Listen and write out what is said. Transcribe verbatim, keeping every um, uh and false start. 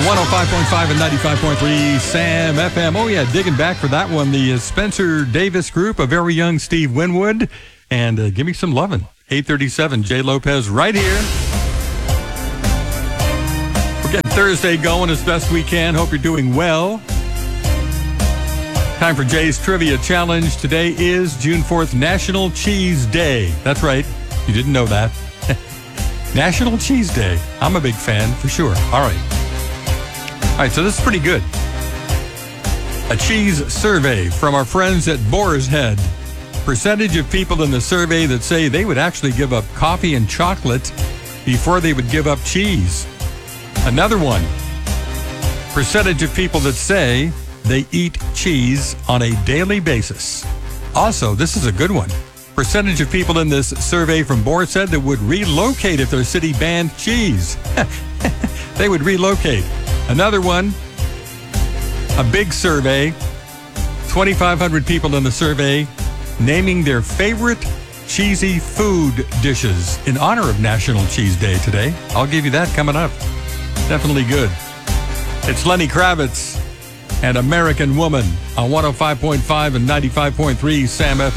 one oh five point five and ninety-five point three Sam F M. Oh, yeah, digging back for that one. The uh, Spencer Davis Group, a very young Steve Winwood. And uh, give me some lovin'. eight thirty-seven, Jay Lopez right here. We're getting Thursday going as best we can. Hope you're doing well. Time for Jay's Trivia Challenge. Today is June fourth, National Cheese Day. That's right. You didn't know that. National Cheese Day. I'm a big fan, for sure. All right. All right, so this is pretty good. A cheese survey from our friends at Boar's Head. Percentage of people in the survey that say they would actually give up coffee and chocolate before they would give up cheese. Another one. Percentage of people that say they eat cheese on a daily basis. Also, this is a good one. Percentage of people in this survey from Boar's Head that would relocate if their city banned cheese. They would relocate. Another one. A big survey. twenty-five hundred people in the survey naming their favorite cheesy food dishes in honor of National Cheese Day today. I'll give you that coming up. Definitely good. It's Lenny Kravitz and American Woman on one oh five point five and ninety-five point three Sam F M.